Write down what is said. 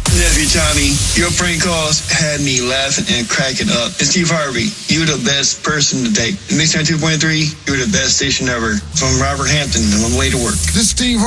Nephew Tommy, your prank calls had me laughing and cracking up. It's Steve Harvey. You're the best person to date. Mix 2.3, you're the best station ever. From Robert Hampton on the way to work. This Steve